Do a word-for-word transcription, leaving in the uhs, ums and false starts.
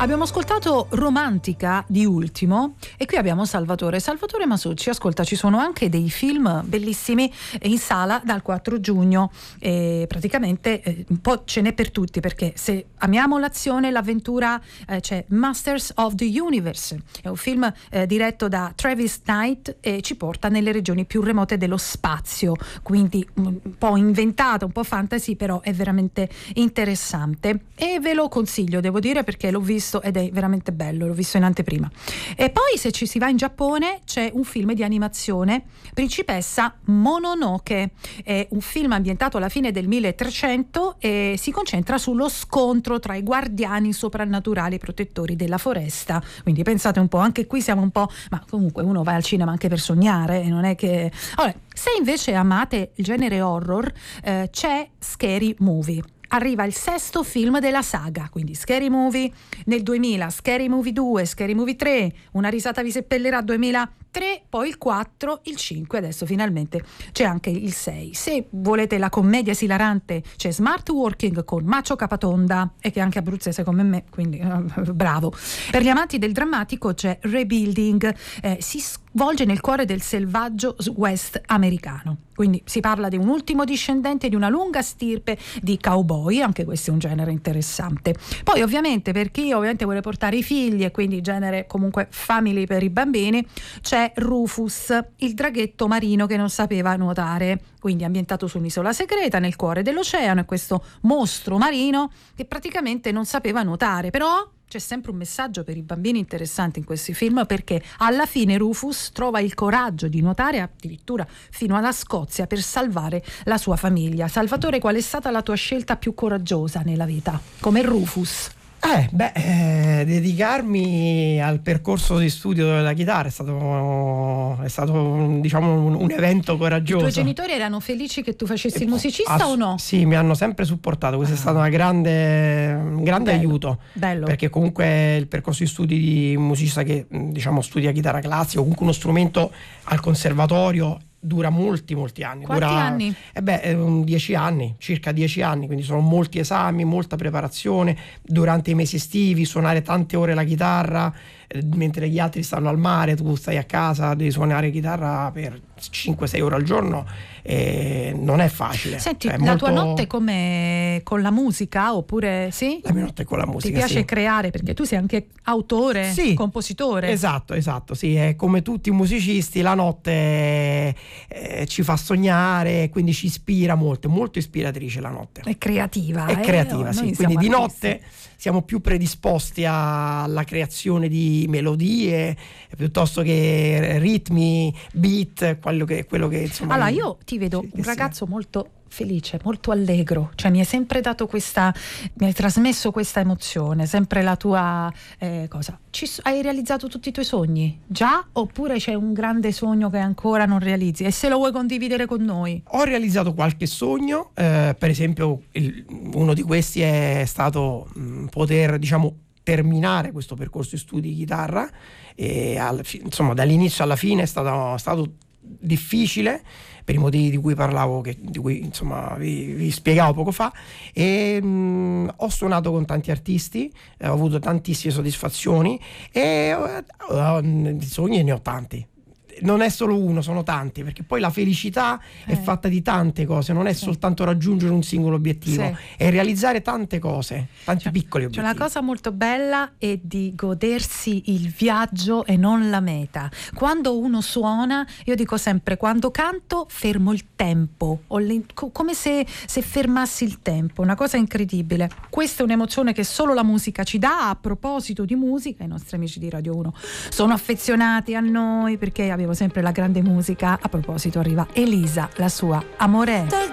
Abbiamo ascoltato Romantica di Ultimo e qui abbiamo Salvatore. Salvatore Masucci, ascolta, ci sono anche dei film bellissimi in sala dal quattro giugno e praticamente eh, un po' ce n'è per tutti, perché se amiamo l'azione e l'avventura eh, c'è Masters of the Universe, è un film eh, diretto da Travis Knight e ci porta nelle regioni più remote dello spazio, quindi un po' inventato, un po' fantasy, però è veramente interessante e ve lo consiglio, devo dire, perché l'ho visto ed è veramente bello, l'ho visto in anteprima. E poi se ci si va in Giappone c'è un film di animazione, Principessa Mononoke, è un film ambientato alla fine del milletrecento e si concentra sullo scontro tra i guardiani soprannaturali protettori della foresta, quindi pensate un po', anche qui siamo un po', ma comunque uno va al cinema anche per sognare e non è che... Allora, se invece amate il genere horror eh, c'è Scary Movie. Arriva il sesto film della saga, quindi Scary Movie nel duemila, Scary Movie due, Scary Movie tre, Una risata vi seppellirà duemilatré, poi il quattro, il cinque, adesso finalmente c'è anche il sei. Se volete la commedia esilarante c'è Smart Working con Macio Capatonda, e che è anche abruzzese come me, quindi uh, bravo. Per gli amanti del drammatico c'è Rebuilding, eh, si svolge nel cuore del selvaggio West americano. Quindi si parla di un ultimo discendente di una lunga stirpe di cowboy, anche questo è un genere interessante. Poi ovviamente per chi ovviamente vuole portare i figli e quindi genere comunque family per i bambini, c'è Rufus, il draghetto marino che non sapeva nuotare, quindi ambientato su un'isola segreta nel cuore dell'oceano, e questo mostro marino che praticamente non sapeva nuotare, però c'è sempre un messaggio per i bambini interessante in questi film, perché alla fine Rufus trova il coraggio di nuotare addirittura fino alla Scozia per salvare la sua famiglia. Salvatore, qual è stata la tua scelta più coraggiosa nella vita, come Rufus? Eh, beh, eh, dedicarmi al percorso di studio della chitarra è stato, è stato un, diciamo, un, un evento coraggioso. I tuoi genitori erano felici che tu facessi il musicista Ass- o no? Sì, mi hanno sempre supportato, questo ah. è stato una grande, un grande bello, aiuto, bello. Perché comunque il percorso di studi di un musicista che, diciamo, studia chitarra classica o comunque uno strumento al conservatorio dura molti molti anni. Quanti dura, anni? Eh beh, dieci anni, circa dieci anni, quindi sono molti esami, molta preparazione durante i mesi estivi, suonare tante ore la chitarra eh, mentre gli altri stanno al mare, tu stai a casa, devi suonare chitarra per cinque sei ore al giorno, e non è facile. Senti, è la molto... tua notte come con la musica, oppure sì? La mia notte è con la musica. Ti piace sì. creare, perché tu sei anche autore, sì, compositore. Esatto, esatto, sì, è come tutti i musicisti, la notte eh, ci fa sognare, quindi ci ispira molto, è molto ispiratrice la notte. È creativa. È eh? creativa, Noi sì, quindi di artisti. notte siamo più predisposti alla creazione di melodie piuttosto che ritmi, beat, quello che, quello che insomma. Allora io ti vedo sì, un sì, ragazzo molto felice, molto allegro, cioè mi hai sempre dato questa, mi hai trasmesso questa emozione, sempre la tua eh, cosa. Ci, hai realizzato tutti i tuoi sogni già, oppure c'è un grande sogno che ancora non realizzi, e se lo vuoi condividere con noi? Ho realizzato qualche sogno, eh, per esempio il, uno di questi è stato mh, poter, diciamo, terminare questo percorso di studi di chitarra, e al, insomma dall'inizio alla fine è stato, stato difficile per i motivi di cui parlavo, che, di cui insomma vi, vi spiegavo poco fa, e mh, ho suonato con tanti artisti, eh, ho avuto tantissime soddisfazioni e uh, di sogni ne ho tanti. Non è solo uno, sono tanti, perché poi la felicità eh. è fatta di tante cose, non è sì. soltanto raggiungere un singolo obiettivo, sì. è realizzare tante cose, tanti cioè, piccoli obiettivi. Cioè, la cosa molto bella è di godersi il viaggio e non la meta. Quando uno suona, io dico sempre, quando canto fermo il tempo, ho le, come se, se fermassi il tempo, una cosa incredibile. Questa è un'emozione che solo la musica ci dà. A proposito di musica, i nostri amici di Radio uno sono affezionati a noi perché abbiamo sempre la grande musica. A proposito, arriva Elisa, la sua Amore.